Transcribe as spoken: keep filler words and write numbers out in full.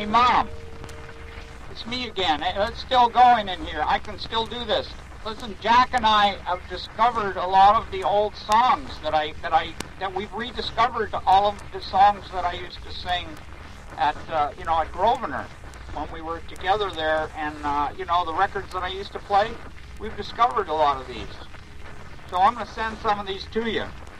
Hey, Mom. It's me again. It's still going in here. I can still do this. Listen, Jack and I have discovered a lot of the old songs that I that I that we've rediscovered. All of the songs that I used to sing at uh, you know at Grosvenor when we were together there, and uh, you know the records that I used to play. We've discovered a lot of these. So I'm going to send some of these to you.